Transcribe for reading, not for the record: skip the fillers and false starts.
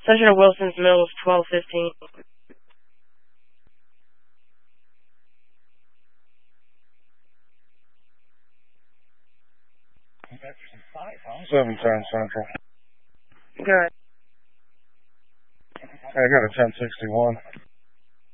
Session of Wilson's Mills, 12:15. Seven ten Central. Good. I got a 1061.